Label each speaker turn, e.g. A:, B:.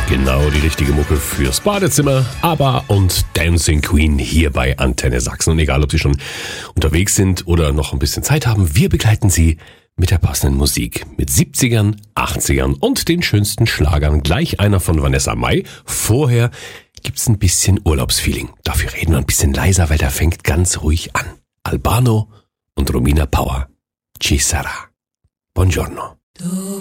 A: Genau die richtige Mucke fürs Badezimmer. ABBA und Dancing Queen hier bei Antenne Sachsen. Und egal, ob Sie schon unterwegs sind oder noch ein bisschen Zeit haben, wir begleiten Sie mit der passenden Musik. Mit 70ern, 80ern und den schönsten Schlagern. Gleich einer von Vanessa Mai. Vorher gibt's ein bisschen Urlaubsfeeling. Dafür reden wir ein bisschen leiser, weil der fängt ganz ruhig an. Albano und Romina Power. Ci sarà. Buongiorno.